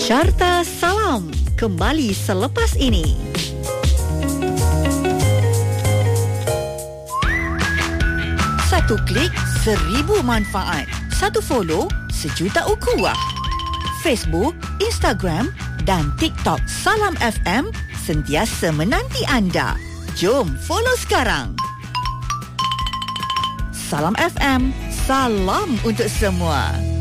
Carta Salam kembali selepas ini. Satu klik, 1000 manfaat. Satu follow, 1,000,000 ukhuwah. Facebook, Instagram dan TikTok Salam FM sentiasa menanti anda. Jom follow sekarang. Salam FM, salam untuk semua.